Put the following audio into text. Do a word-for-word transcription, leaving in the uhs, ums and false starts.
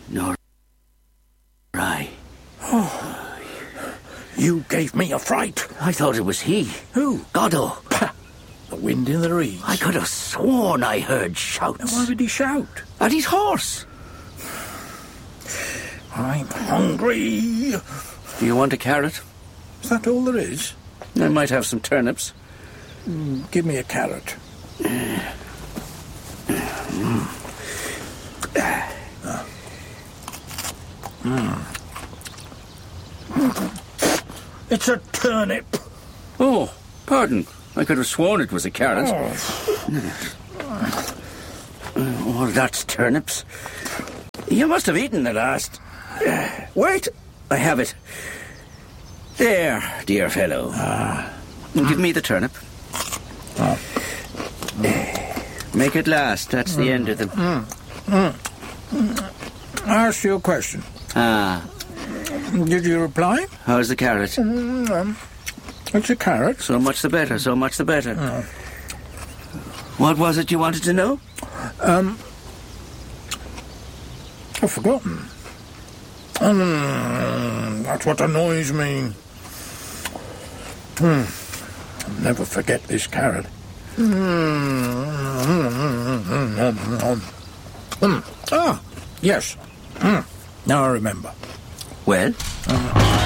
nor I. Oh, you gave me a fright. I thought it was he. Who? Goddo. Pah, the wind in the reeds. I could have sworn I heard shouts. Why did he shout? At his horse. I'm hungry. Do you want a carrot? Is that all there is? I might have some turnips. Mm, give me a carrot. Mm. Mm. It's a turnip. Oh, pardon. I could have sworn it was a carrot. Oh, oh that's turnips. You must have eaten the last. Wait, I have it. There, dear fellow. Ah. Give me the turnip. Oh. Make it last. That's mm. the end of them. Mm. Mm. I'll ask you a question. Ah. Did you reply? How's the carrot? Mm, um, it's a carrot. So much the better, so much the better. Oh. What was it you wanted to know? Um, I've forgotten. Um, that's what annoys me. Hmm. I'll never forget this carrot. Mm. Ah, yes. Mm. Now I remember. Well? Uh,